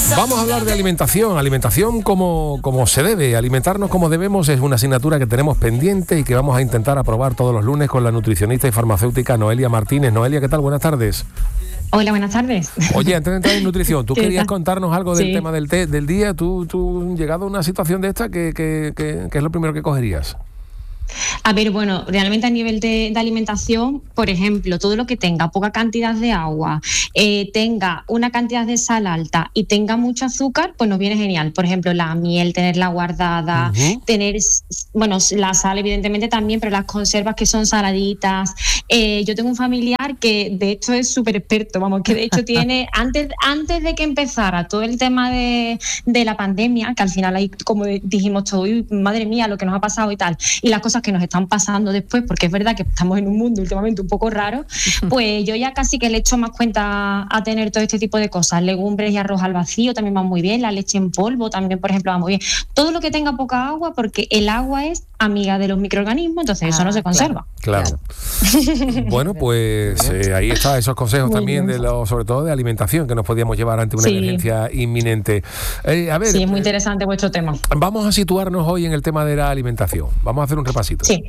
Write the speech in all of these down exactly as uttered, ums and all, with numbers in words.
Vamos a hablar de alimentación, alimentación como, como se debe, alimentarnos como debemos es una asignatura que tenemos pendiente y que vamos a intentar aprobar todos los lunes con la nutricionista y farmacéutica Noelia Martínez. Noelia, ¿qué tal? Buenas tardes. Hola, buenas tardes. Oye, antes de entrar en nutrición, ¿tú querías tal? contarnos algo del sí. tema del, té, del día? ¿Tú, tú llegado a una situación de esta, ¿qué, qué, qué, qué es lo primero que cogerías? A ver, bueno, realmente a nivel de, de alimentación, por ejemplo, todo lo que tenga poca cantidad de agua, eh, tenga una cantidad de sal alta y tenga mucho azúcar, pues nos viene genial. Por ejemplo, la miel, tenerla guardada, uh-huh. tener, bueno, la sal evidentemente también, pero las conservas que son saladitas. Eh, yo tengo un familiar que de hecho es súper experto, vamos, que de hecho tiene, antes, antes de que empezara todo el tema de, de la pandemia, que al final ahí, como dijimos todo, madre mía, lo que nos ha pasado y tal, y las cosas que nos están pasando después, porque es verdad que estamos en un mundo últimamente un poco raro, pues yo ya casi que le echo más cuenta a tener todo este tipo de cosas. Legumbres y arroz al vacío también van muy bien, la leche en polvo también, por ejemplo, va muy bien. Todo lo que tenga poca agua, porque el agua es amiga de los microorganismos, entonces ah, eso no se conserva. Claro. claro. Bueno, pues eh, ahí está, esos consejos muy también, de lo, sobre todo de alimentación, que nos podíamos llevar ante una sí. emergencia inminente. Eh, a ver, sí, es muy interesante eh, vuestro tema. Vamos a situarnos hoy en el tema de la alimentación. Vamos a hacer un repasito. Sí.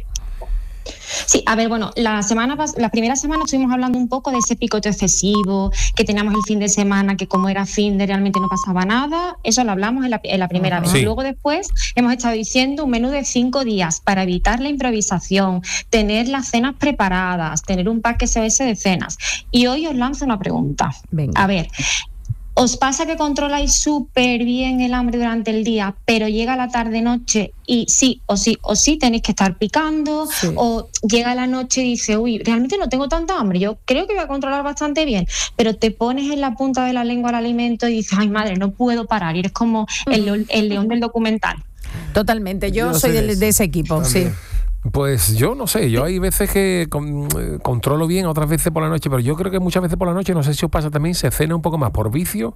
Sí, a ver, bueno, la semana la primera semana estuvimos hablando un poco de ese picoteo excesivo que teníamos el fin de semana, que como era fin de realmente no pasaba nada. Eso lo hablamos en la, en la primera vez. Sí. Luego después hemos estado diciendo un menú de cinco días para evitar la improvisación, tener las cenas preparadas, tener un pack S O S de cenas. Y hoy os lanzo una pregunta. Venga. A ver, ¿os pasa que controláis súper bien el hambre durante el día, pero llega la tarde-noche y sí o sí o sí tenéis que estar picando? Sí. O llega la noche y dices, uy, realmente no tengo tanta hambre, yo creo que voy a controlar bastante bien, pero te pones en la punta de la lengua el alimento y dices, ay madre, no puedo parar. Y eres como el, el león del documental. Totalmente, yo, yo soy de, de ese equipo, también. Sí. Pues yo no sé, yo hay veces que con, eh, controlo bien, otras veces por la noche, pero yo creo que muchas veces por la noche, no sé si os pasa también, se cena un poco más por vicio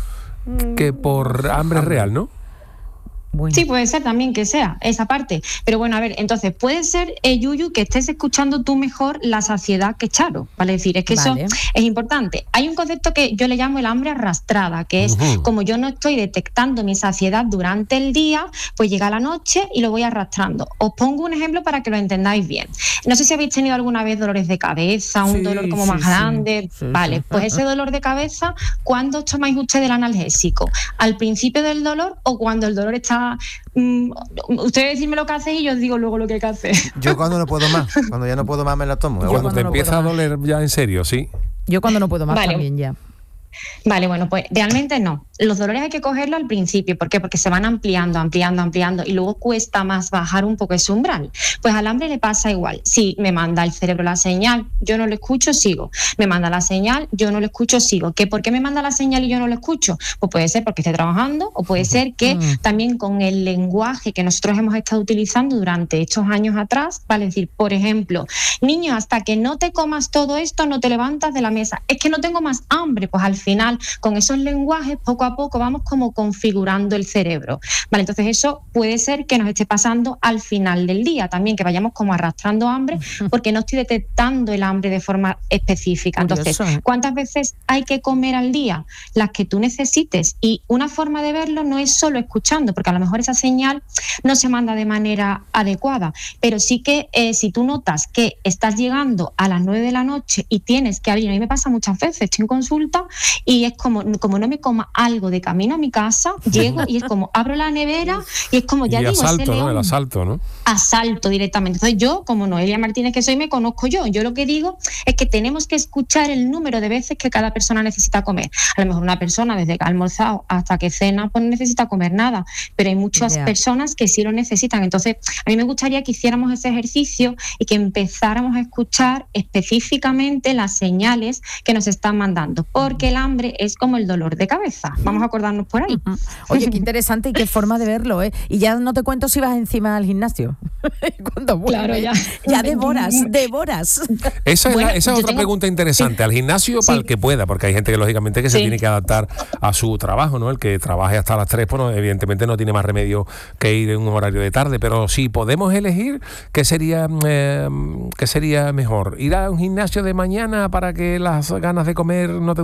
que por hambre real, ¿no? Bueno. Sí, puede ser también que sea esa parte. Pero bueno, a ver, entonces puede ser, eh, Yuyu, que estés escuchando tú mejor la saciedad que Charo, ¿vale? Es decir, es que vale. Eso es importante. Hay un concepto que yo le llamo el hambre arrastrada, que es uh-huh. como yo no estoy detectando mi saciedad durante el día, pues llega la noche y lo voy arrastrando. Os pongo un ejemplo para que lo entendáis bien. No sé si habéis tenido alguna vez dolores de cabeza, un sí, dolor como sí, más sí. grande. Sí, vale, sí. Pues ese dolor de cabeza, ¿cuándo os tomáis ustedes el analgésico? ¿Al principio del dolor o cuando el dolor está Mm, ustedes decirme lo que hacéis y yo os digo luego lo que hay que hacer? Yo cuando no puedo más, cuando ya no puedo más me la tomo. Cuando, cuando te no empieza a doler ya en serio, sí. Yo cuando no puedo más vale. también ya. Vale, bueno, pues realmente no. Los dolores hay que cogerlo al principio. ¿Por qué? Porque se van ampliando, ampliando, ampliando y luego cuesta más bajar un poco ese umbral. Pues al hambre le pasa igual. Si me manda el cerebro la señal, yo no lo escucho, sigo. Me manda la señal, yo no lo escucho, sigo. ¿Que por qué me manda la señal y yo no lo escucho? Pues puede ser porque esté trabajando o puede ser que mm. también con el lenguaje que nosotros hemos estado utilizando durante estos años atrás, vale decir, por ejemplo, niño, hasta que no te comas todo esto no te levantas de la mesa. Es que no tengo más hambre. Pues al final, con esos lenguajes, poco a poco vamos como configurando el cerebro. Vale, entonces eso puede ser que nos esté pasando al final del día también, que vayamos como arrastrando hambre porque no estoy detectando el hambre de forma específica. Entonces, ¿cuántas veces hay que comer al día? Las que tú necesites. Y una forma de verlo no es solo escuchando, porque a lo mejor esa señal no se manda de manera adecuada, pero sí que eh, si tú notas que estás llegando a las nueve de la noche y tienes que abrir, a mí me pasa muchas veces, estoy en consulta y es como, como no me coma algo de camino a mi casa, llego y es como abro la nevera y es como ya y digo, asalto, ese león, ¿no? El asalto, ¿no? Asalto directamente. Entonces yo, como Noelia Martínez que soy, me conozco yo. Yo lo que digo es que tenemos que escuchar el número de veces que cada persona necesita comer. A lo mejor una persona desde que ha almorzado hasta que cena pues no necesita comer nada, pero hay muchas yeah. personas que sí lo necesitan. Entonces a mí me gustaría que hiciéramos ese ejercicio y que empezáramos a escuchar específicamente las señales que nos están mandando, porque el hambre es como el dolor de cabeza. Vamos a acordarnos por ahí. Oye, qué interesante y qué forma de verlo, ¿eh? Y ya no te cuento si vas encima al gimnasio. Cuando vuelve, claro, ya. Ya devoras, devoras. Esa es, bueno, la, esa es otra tengo... pregunta interesante. Al gimnasio sí. para el que pueda, porque hay gente que lógicamente que se sí. tiene que adaptar a su trabajo, ¿no? El que trabaje hasta las tres, pues no, evidentemente no tiene más remedio que ir en un horario de tarde, pero si podemos elegir, ¿qué sería, eh, qué sería mejor? ¿Ir a un gimnasio de mañana para que las ganas de comer no te duren hasta la noche?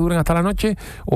noche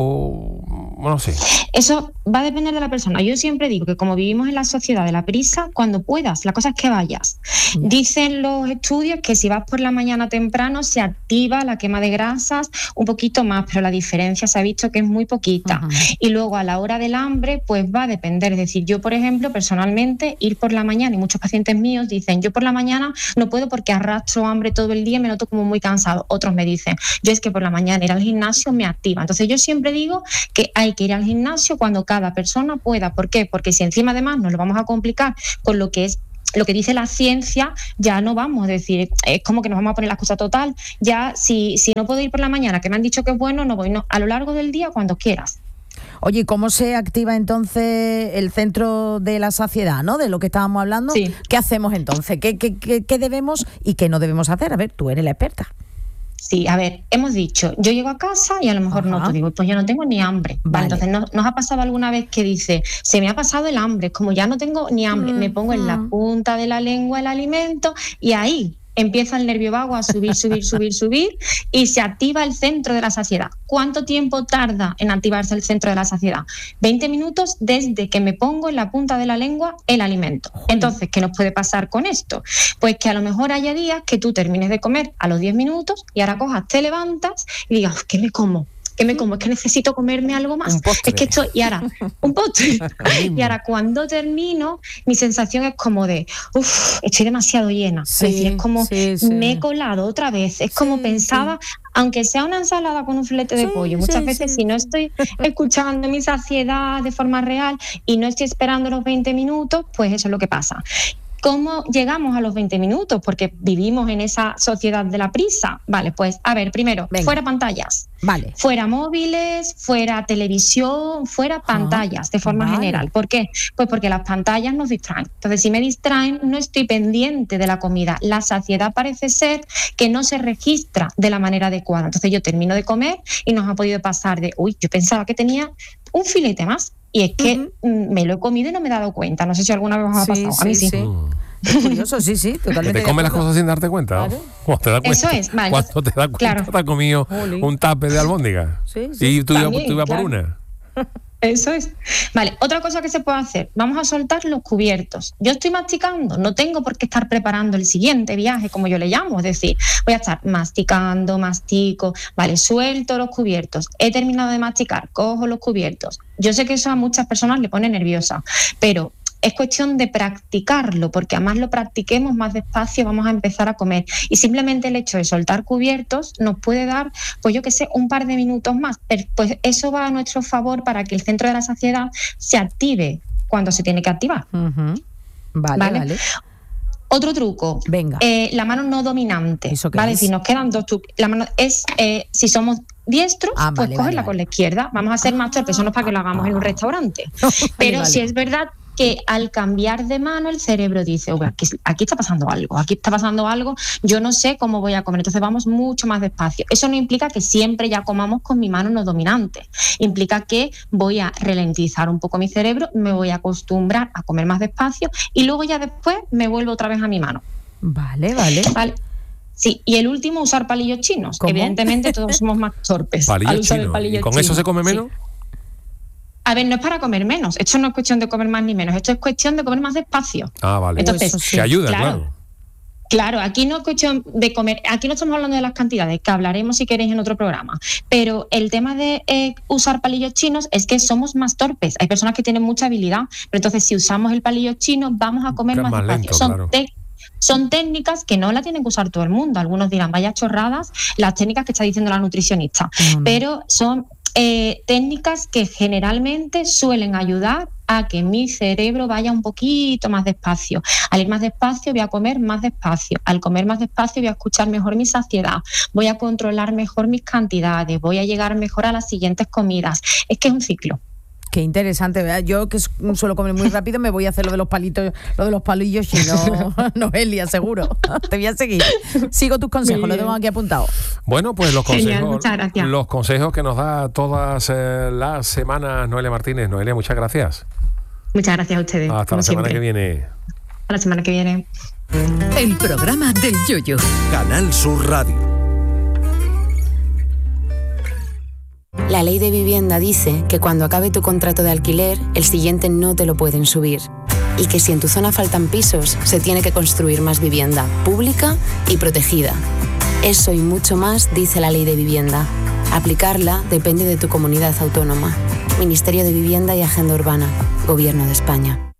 o no sé? Eso va a depender de la persona. Yo siempre digo que como vivimos en la sociedad de la prisa, cuando puedas, la cosa es que vayas. Mm. Dicen los estudios que si vas por la mañana temprano se activa la quema de grasas un poquito más, pero la diferencia se ha visto que es muy poquita. Uh-huh. Y luego a la hora del hambre, pues va a depender. Es decir, yo, por ejemplo, personalmente, ir por la mañana, y muchos pacientes míos dicen, yo por la mañana no puedo porque arrastro hambre todo el día y me noto como muy cansado. Otros me dicen, yo es que por la mañana ir al gimnasio me activa. Entonces yo siempre digo que hay que ir al gimnasio cuando cada persona pueda. ¿Por qué? Porque si encima además nos lo vamos a complicar con lo que es lo que dice la ciencia, ya no vamos, es decir, es como que nos vamos a poner la excusa total. Ya si, si no puedo ir por la mañana, que me han dicho que es bueno, no voy, no, a lo largo del día cuando quieras. Oye, ¿cómo se activa entonces el centro de la saciedad, ¿no? De lo que estábamos hablando. Sí. ¿Qué hacemos entonces? ¿Qué, qué, qué, qué debemos y qué no debemos hacer? A ver, tú eres la experta. Sí, a ver, hemos dicho, yo llego a casa y a lo mejor Ajá. no, te digo, pues yo no tengo ni hambre. Vale. Vale, entonces, ¿no, ¿nos ha pasado alguna vez que dice, se me ha pasado el hambre? Como ya no tengo ni hambre, mm, me pongo mm. en la punta de la lengua el alimento y ahí empieza el nervio vago a subir, subir, subir, subir y se activa el centro de la saciedad. ¿Cuánto tiempo tarda en activarse el centro de la saciedad? veinte minutos desde que me pongo en la punta de la lengua el alimento. Entonces, ¿qué nos puede pasar con esto? Pues que a lo mejor haya días que tú termines de comer a los diez minutos y ahora cojas, te levantas y digas, ¿qué me como? ¿Qué me como? Es que necesito comerme algo más. Es que esto, y ahora, un postre. Y ahora cuando termino, mi sensación es como de, uff, estoy demasiado llena. Sí, es decir, es como, sí, sí. me he colado otra vez. Es como sí, pensaba, sí. aunque sea una ensalada con un filete de sí, pollo, muchas sí, veces sí. si no estoy escuchando mi saciedad de forma real y no estoy esperando los veinte minutos, pues eso es lo que pasa. ¿Cómo llegamos a los veinte minutos? Porque vivimos en esa sociedad de la prisa. Vale, pues, a ver, primero, Venga. fuera pantallas. Vale. Fuera móviles, fuera televisión, fuera pantallas, ah, de forma vale. general. ¿Por qué? Pues porque las pantallas nos distraen. Entonces, si me distraen, no estoy pendiente de la comida. La saciedad parece ser que no se registra de la manera adecuada. Entonces, yo termino de comer y nos ha podido pasar de, uy, yo pensaba que tenía un filete más. Y es que uh-huh. me lo he comido y no me he dado cuenta. No sé si alguna vez os ha pasado. Sí, a mí sí. sí. Es curioso, sí, sí, totalmente. ¿Te comes las cosas sin darte cuenta? Claro. ¿O te das cuenta? Eso es, vale. Cuando te das cuenta, claro. te has comido Jolín. un tape de albóndiga. Sí, sí. Y tú ibas iba claro. por una. Eso es. Vale, otra cosa que se puede hacer, vamos a soltar los cubiertos. Yo estoy masticando, no tengo por qué estar preparando el siguiente viaje, como yo le llamo, es decir, voy a estar masticando, mastico, vale, suelto los cubiertos, he terminado de masticar, cojo los cubiertos. Yo sé que eso a muchas personas le pone nerviosa, pero es cuestión de practicarlo, porque a más lo practiquemos, más despacio vamos a empezar a comer. Y simplemente el hecho de soltar cubiertos nos puede dar, pues yo qué sé, un par de minutos más. Pues eso va a nuestro favor para que el centro de la saciedad se active cuando se tiene que activar. Uh-huh. Vale, vale, vale. Otro truco, Venga. Eh, la mano no dominante. ¿Eso qué ¿vale? es? Si nos quedan dos trucos. La mano es, eh, si somos diestros, ah, pues vale, cogerla vale, con vale. la izquierda. Vamos a ser más torpes, eso no es para que lo hagamos ah. en un restaurante. Pero vale. si es verdad que al cambiar de mano el cerebro dice, oh, aquí, aquí está pasando algo, aquí está pasando algo, yo no sé cómo voy a comer, entonces vamos mucho más despacio. Eso no implica que siempre ya comamos con mi mano no dominante, implica que voy a ralentizar un poco mi cerebro, me voy a acostumbrar a comer más despacio y luego ya después me vuelvo otra vez a mi mano. Vale, vale. Vale. Sí, y el último, usar palillos chinos. ¿Cómo? Evidentemente todos somos más torpes. Palillos chinos. ¿Y con chino. eso se come menos? Sí. A ver, no es para comer menos. Esto no es cuestión de comer más ni menos. Esto es cuestión de comer más despacio. Ah, vale. Entonces, eso sí. que ayuda, claro. claro. Claro, aquí no es cuestión de comer. Aquí no estamos hablando de las cantidades, que hablaremos si queréis en otro programa. Pero el tema de eh, usar palillos chinos es que somos más torpes. Hay personas que tienen mucha habilidad, pero entonces si usamos el palillo chino vamos a comer más, más despacio. Lento, Son claro. te- Son técnicas que no la tienen que usar todo el mundo. Algunos dirán, vaya chorradas, las técnicas que está diciendo la nutricionista. No, no. Pero son eh, técnicas que generalmente suelen ayudar a que mi cerebro vaya un poquito más despacio. Al ir más despacio voy a comer más despacio. Al comer más despacio voy a escuchar mejor mi saciedad. Voy a controlar mejor mis cantidades. Voy a llegar mejor a las siguientes comidas. Es que es un ciclo. Qué interesante, ¿verdad? Yo que suelo comer muy rápido me voy a hacer lo de los palitos, lo de los palillos chinos, Noelia, seguro. Te voy a seguir. Sigo tus consejos, lo tengo aquí apuntado. Bueno, pues los consejos, Genial, muchas gracias. Los consejos que nos da todas eh, las semanas Noelia Martínez. Noelia, muchas gracias. Muchas gracias a ustedes. Hasta la semana siempre. que viene. Hasta la semana que viene. El programa del Yoyo. Canal Sur Radio. La ley de vivienda dice que cuando acabe tu contrato de alquiler, el siguiente no te lo pueden subir. Y que si en tu zona faltan pisos, se tiene que construir más vivienda, pública y protegida. Eso y mucho más dice la ley de vivienda. Aplicarla depende de tu comunidad autónoma. Ministerio de Vivienda y Agenda Urbana. Gobierno de España.